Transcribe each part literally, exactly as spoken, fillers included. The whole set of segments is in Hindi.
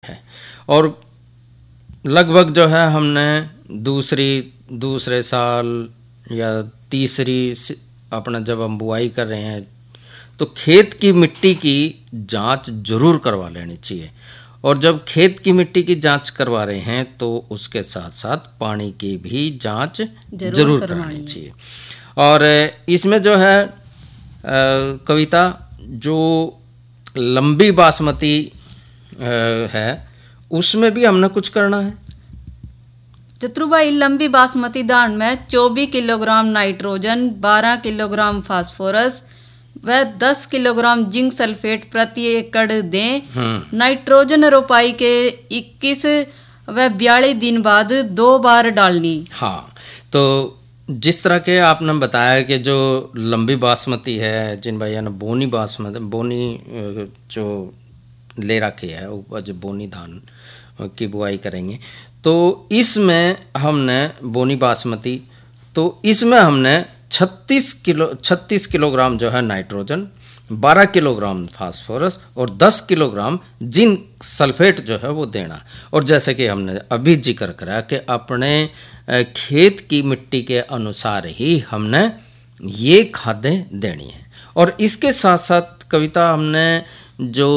है। और लगभग जो है हमने दूसरी दूसरे साल या तीसरी अपना जब हम बुआई कर रहे हैं तो खेत की मिट्टी की जांच जरूर करवा लेनी चाहिए। और जब खेत की मिट्टी की जांच करवा रहे हैं तो उसके साथ साथ पानी की भी जांच जरूर, जरूर करवानी चाहिए। और इसमें जो है कविता, जो लंबी बासमती है उसमें भी हमने कुछ करना है। चतुरभाई, लंबी बासमती धान में चौबीस किलोग्राम नाइट्रोजन, बारह किलोग्राम फास्फोरस व दस किलोग्राम जिंक सल्फेट प्रति एकड़ दें। नाइट्रोजन रोपाई के इक्कीस व बयालीस दिन बाद दो बार डालनी। हाँ, तो जिस तरह के आपने बताया कि जो लंबी बासमती है, जिन भाइयों ने बोनी बासमती बोनी जो ले रखी है ऊपर, जो बोनी धान की बुआई करेंगे, तो इसमें हमने बोनी बासमती, तो इसमें हमने छत्तीस किलो छत्तीस किलोग्राम जो है नाइट्रोजन, बारह किलोग्राम फास्फोरस और दस किलोग्राम जिंक सल्फेट जो है वो देना। और जैसे कि हमने अभी जिक्र करा कि अपने खेत की मिट्टी के अनुसार ही हमने ये खादें देनी है। और इसके साथ साथ कविता, हमने जो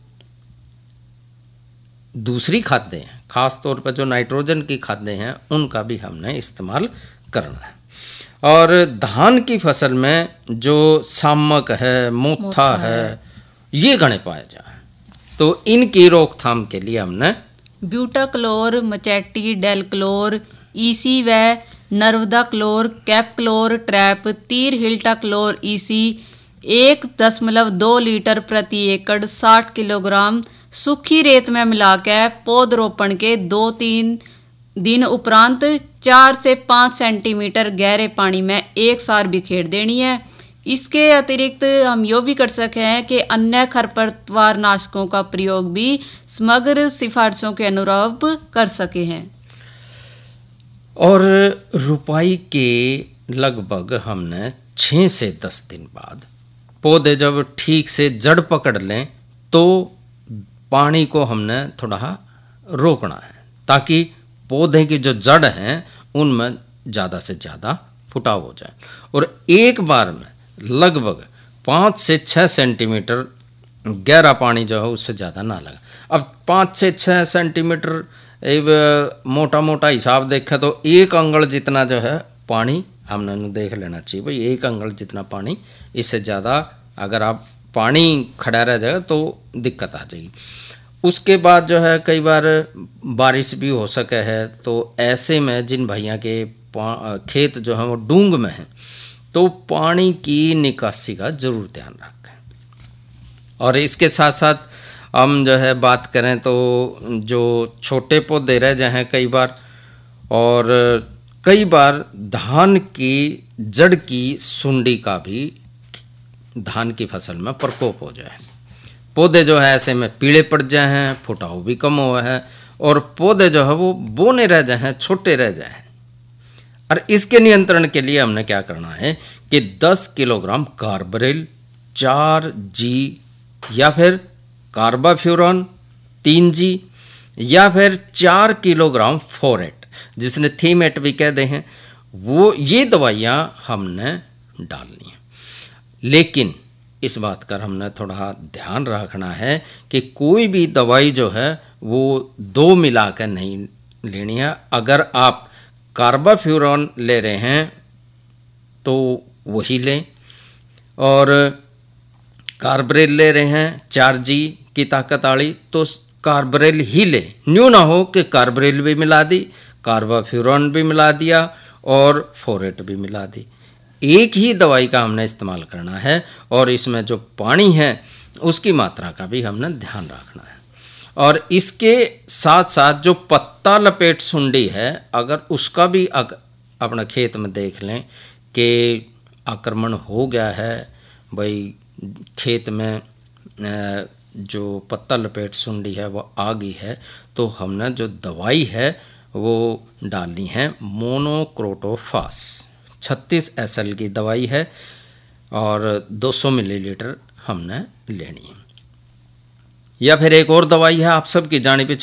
दूसरी खादें हैं, खास तौर पर जो नाइट्रोजन की खादें हैं, उनका भी हमने इस्तेमाल करना है। और धान की फसल में जो सामक है, मोथा है, ये घने पाए जाए, तो इनकी रोकथाम के लिए हमने ब्यूटाक्लोर, मचैटी, डेलक्लोर, ईसी व नर्मदा क्लोर, कैपक्लोर, ट्रैप, तीर हिल्टाक्लोर ईसी एक दशमलव दो लीटर प्रति एकड़ साठ किलोग्राम सूखी रेत में मिलाकर पौधरोपण के दो तीन दिन उपरांत चार से पाँच सेंटीमीटर गहरे पानी में एक सार बिखेर देनी है। इसके अतिरिक्त हम यो भी कर सके हैं कि अन्य खरपतवार नाशकों का प्रयोग भी समग्र सिफारिशों के अनुरूप कर सके हैं। और रुपाई के लगभग हमने छः से दस दिन बाद पौधे जब ठीक से जड़ पकड़ लें तो पानी को हमने थोड़ा रोकना है, ताकि पौधे की जो जड़ हैं उनमें ज़्यादा से ज़्यादा फुटाव हो जाए। और एक बार में लगभग पाँच से छः सेंटीमीटर गहरा पानी जो है उससे ज़्यादा ना लगा। अब पाँच से छः सेंटीमीटर एक मोटा मोटा हिसाब देखें तो एक अंगल जितना जो है पानी हमने देख लेना चाहिए भाई, एक अंगल जितना पानी। इससे ज़्यादा अगर आप पानी खड़ा रह जाएगा तो दिक्कत आ जाएगी। उसके बाद जो है कई बार बारिश भी हो सके है, तो ऐसे में जिन भैया के खेत जो है वो डूंग में है तो पानी की निकासी का जरूर ध्यान रखें। और इसके साथ साथ हम जो है बात करें तो जो छोटे पौधे रह जाए कई बार, और कई बार धान की जड़ की सुंडी का भी धान की फसल में प्रकोप हो जाए। पौधे जो है ऐसे में पीले पड़ जाए हैं, फुटाव भी कम हुआ है और पौधे जो है वो बोने रह जाए हैं, छोटे रह जाए हैं। और इसके नियंत्रण के लिए हमने क्या करना है कि दस किलोग्राम कार्बरिल, चार जी या फिर कार्बाफ्यूरॉन तीन जी या फिर चार किलोग्राम फोरेट, जिसने थीमेट भी कह दे हैं, वो ये दवाइयाँ हमने डालनी है। लेकिन इस बात का हमने थोड़ा ध्यान रखना है कि कोई भी दवाई जो है वो दो मिलाकर नहीं लेनी है। अगर आप कार्बाफ्यूरॉन ले रहे हैं तो वही लें, और कार्बरिल ले रहे हैं चार जी की ताकत वाली तो कार्बरिल ही ले। न्यू ना हो कि कार्बरिल भी मिला दी, कार्बाफ्यूरॉन भी मिला दिया और फोरेट भी मिला दी। एक ही दवाई का हमने इस्तेमाल करना है और इसमें जो पानी है उसकी मात्रा का भी हमने ध्यान रखना है। और इसके साथ साथ जो पत्ता लपेट सुंडी है, अगर उसका भी अपना खेत में देख लें कि आक्रमण हो गया है, भाई खेत में जो पत्ता लपेट सुंडी है वो आ गई है, तो हमने जो दवाई है वो डालनी है मोनोक्रोटोफास। छत्तीस एस एल की दवाई है और दो सौ मिलीलीटर हमने लेनी है। या फिर एक और दवाई है आप सबकी जानी पहचानी